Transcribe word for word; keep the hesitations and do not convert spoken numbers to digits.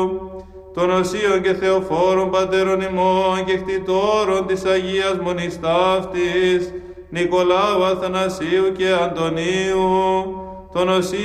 των Οσίων και Θεοφόρων πατέρων ημών και κτητόρων της Αγίας Μονής Ταύτης, Νικολάου, Αθανασίου και Αντωνίου, των Οσίων